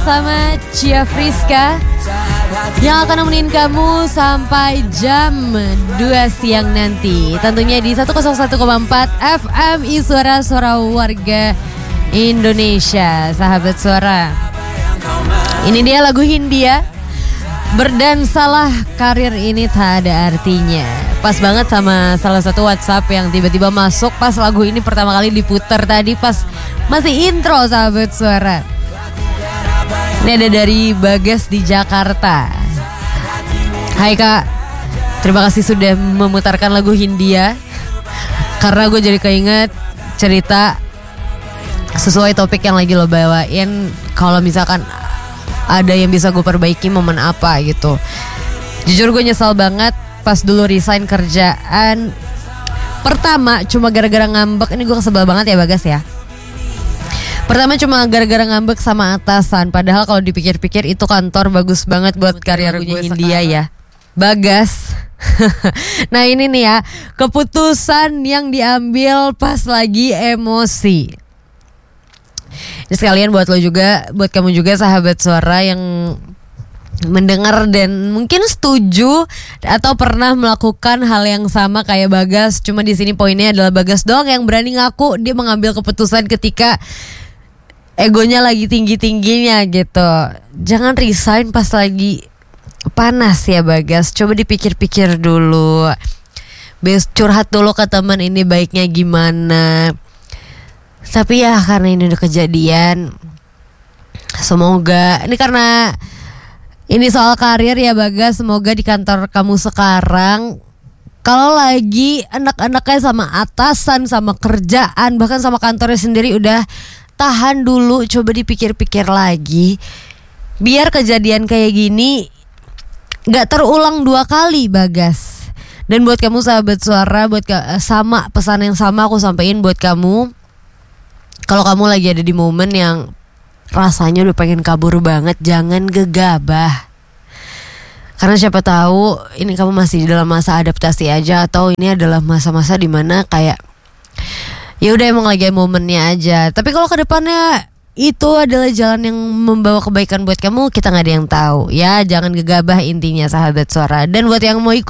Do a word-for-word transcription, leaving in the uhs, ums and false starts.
bersama Cia Friska yang akan nemenin kamu sampai jam dua siang nanti. Tentunya di seratus satu koma empat F M I Suara Suara Warga Indonesia. Sahabat suara, ini dia lagu Hindia, Berdansalah Karir Ini Tak Ada Artinya. Pas banget sama salah satu WhatsApp yang tiba-tiba masuk pas lagu ini pertama kali diputar tadi pas masih intro, sahabat suara. Ini ada dari Bagas di Jakarta. Hai Kak, terima kasih sudah memutarkan lagu Hindia, karena gue jadi keinget cerita sesuai topik yang lagi lo bawain. Kalau misalkan ada yang bisa gue perbaiki momen apa gitu. Jujur gue nyesal banget pas dulu resign kerjaan pertama cuma gara-gara ngambek. Ini gue kesebel banget ya Bagas ya. Pertama cuma gara-gara ngambek sama atasan. Padahal kalau dipikir-pikir itu kantor bagus banget buat karir gue Hindia ya Bagas. Nah ini nih ya, keputusan yang diambil pas lagi emosi. Ini sekalian buat lo juga, buat kamu juga sahabat suara yang mendengar dan mungkin setuju atau pernah melakukan hal yang sama kayak Bagas. Cuma di sini poinnya adalah Bagas doang yang berani ngaku dia mengambil keputusan ketika egonya lagi tinggi-tingginya gitu. Jangan resign pas lagi panas ya Bagas. Coba dipikir-pikir dulu. Bes curhat dulu ke teman ini baiknya gimana. Tapi ya karena ini udah kejadian, semoga ini karena ini soal karir ya Bagas, semoga di kantor kamu sekarang kalau lagi enak-enaknya sama atasan, sama kerjaan, bahkan sama kantornya sendiri, udah tahan dulu, coba dipikir-pikir lagi biar kejadian kayak gini gak terulang dua kali Bagas. Dan buat kamu sahabat suara, buat ka- sama pesan yang sama aku sampaikan buat kamu. Kalau kamu lagi ada di momen yang rasanya udah pengen kabur banget, jangan gegabah. Karena siapa tahu ini kamu masih di dalam masa adaptasi aja, atau ini adalah masa-masa dimana kayak ya udah emang lagi momennya aja. Tapi kalau ke depannya itu adalah jalan yang membawa kebaikan buat kamu, kita nggak ada yang tahu. Ya jangan gegabah intinya sahabat suara. Dan buat yang mau ikut